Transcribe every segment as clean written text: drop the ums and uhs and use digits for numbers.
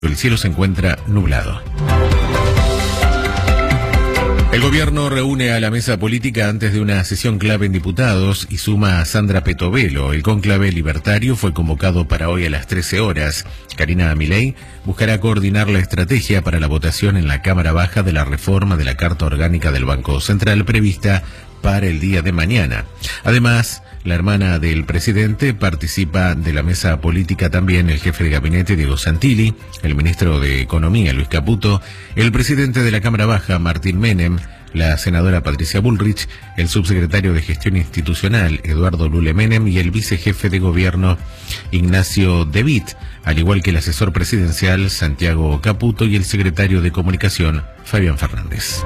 El cielo se encuentra nublado. El gobierno reúne a la mesa política antes de una sesión clave en diputados y suma a Sandra Petovelo. El cónclave libertario fue convocado para hoy a las 13 horas. Karina Milei buscará coordinar la estrategia para la votación en la Cámara Baja de la reforma de la Carta Orgánica del Banco Central prevista para el día de mañana. Además, la hermana del presidente participa de la mesa política también el jefe de gabinete Diego Santilli, el ministro de Economía Luis Caputo, el presidente de la Cámara Baja Martín Menem, la senadora Patricia Bullrich, el subsecretario de Gestión Institucional Eduardo Lule Menem y el vicejefe de gobierno Ignacio De Witt, al igual que el asesor presidencial Santiago Caputo y el secretario de Comunicación Fabián Fernández.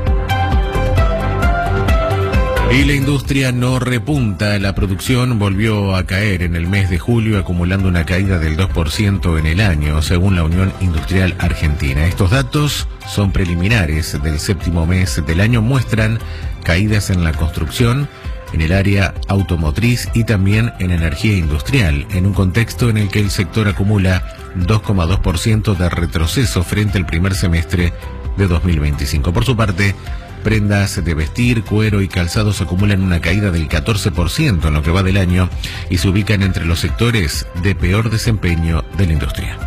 Y la industria no repunta, la producción volvió a caer en el mes de julio, acumulando una caída del 2% en el año, según la Unión Industrial Argentina. Estos datos son preliminares del séptimo mes del año, muestran caídas en la construcción, en el área automotriz y también en energía industrial, en un contexto en el que el sector acumula 2,2% de retroceso frente al primer semestre de 2025. Por su parte, prendas de vestir, cuero y calzados acumulan una caída del 14% en lo que va del año y se ubican entre los sectores de peor desempeño de la industria.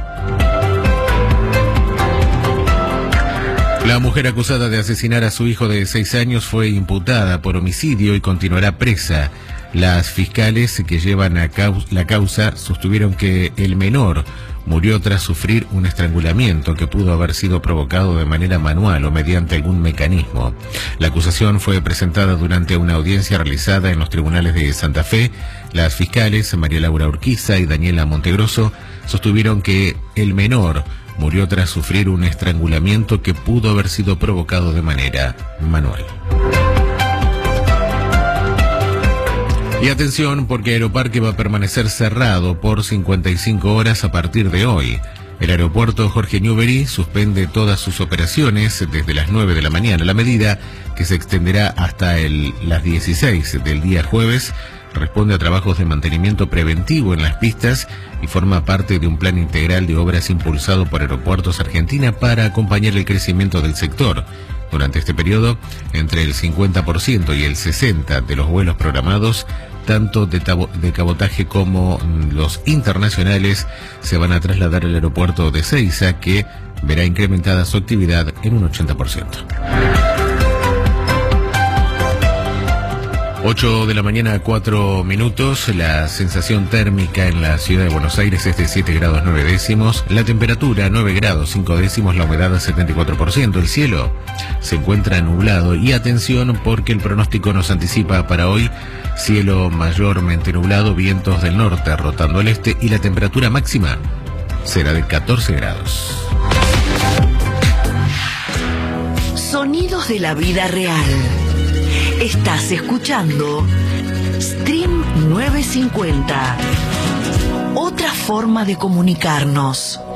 La mujer acusada de asesinar a su hijo de 6 años fue imputada por homicidio y continuará presa. Las fiscales que llevan la causa sostuvieron que el menor murió tras sufrir un estrangulamiento que pudo haber sido provocado de manera manual o mediante algún mecanismo. La acusación fue presentada durante una audiencia realizada en los tribunales de Santa Fe. Las fiscales María Laura Urquiza y Daniela Montegroso sostuvieron que el menor murió tras sufrir un estrangulamiento que pudo haber sido provocado de manera manual. Y atención, porque Aeroparque va a permanecer cerrado por 55 horas a partir de hoy. El aeropuerto Jorge Newbery suspende todas sus operaciones desde las 9 de la mañana. La medida, que se extenderá hasta las 16 del día jueves, responde a trabajos de mantenimiento preventivo en las pistas y forma parte de un plan integral de obras impulsado por Aeropuertos Argentina para acompañar el crecimiento del sector. Durante este periodo, entre el 50% y el 60% de los vuelos programados, tanto de cabotaje como los internacionales, se van a trasladar al aeropuerto de Ezeiza, que verá incrementada su actividad en un 80%. 8 de la mañana, 4 minutos. La sensación térmica en la ciudad de Buenos Aires es de 7 grados 9 décimos. La temperatura 9 grados 5 décimos, la humedad 74%. El cielo se encuentra nublado y atención porque el pronóstico nos anticipa para hoy cielo mayormente nublado, vientos del norte rotando al este y la temperatura máxima será de 14 grados. Sonidos de la vida real. Estás escuchando Stream 950. Otra forma de comunicarnos.